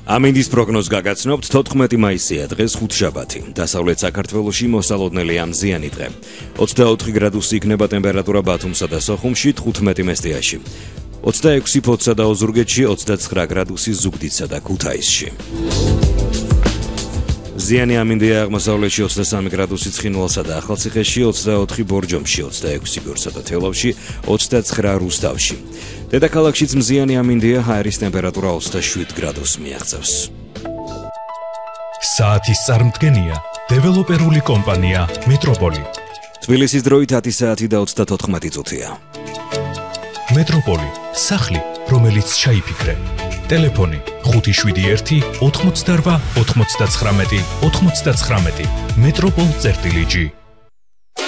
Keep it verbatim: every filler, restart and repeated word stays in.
ამინდის პროგნოზ გაგაცნობთ თოთხმეტი მაისია დღეს ხუთშაბათი. დასავლეთ საქართველოში მოსალოდნელია მზიანი დღე. ოცდაოთხი გრადუსი იქნება ტემპერატურა ბათუმსა და სოხუმში, თხუთმეტი მესტიაში. ოცდაექვსი ფოთსა და ოზურგეთში, ოცდაცხრა გრადუსი ზუგდიდსა და ქუთაისში. მზიანი ამინდია აღმოსავლეთში ოცდასამი გრადუსი ცხინვალსა და ახალციხეში, ოცდაოთხი ბორჯომში, ოცდაექვსი გორსა და თელავში, ოცდაცხრა რუსთავში. დედაქალაქშიც მზიანი ამინდია, ჰაერის ტემპერატურა ოცდაშვიდ გრადუსს მიაღწევს. საათის წარმდგენია დეველოპერული კომპანია მეტროპოლი. თბილისის დროით ათი საათი და ოცდათოთხმეტი წუთია. მეტროპოლი, სახლი, რომელიც ჩაიფიქრე. ტელეფონი ხუთი შვიდი ერთი ოთხმოცდარვა ოთხმოცდაცხრამეტი ოთხმოცდაცხრამეტი. მეტროპოლ წერტილი ჯი.